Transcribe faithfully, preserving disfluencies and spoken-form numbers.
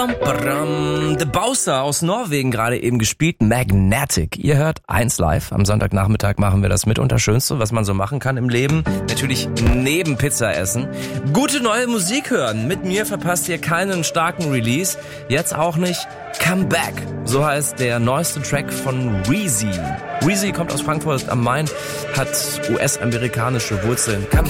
The Bowser aus Norwegen gerade eben gespielt, Magnetic. Ihr hört eins live. Am Sonntagnachmittag machen wir das mit unter Schönste, was man so machen kann im Leben. Natürlich neben Pizza essen. Gute neue Musik hören. Mit mir verpasst ihr keinen starken Release. Jetzt auch nicht. Come Back. So heißt der neueste Track von Reezy. Reezy kommt aus Frankfurt am Main, hat U S-amerikanische Wurzeln. Come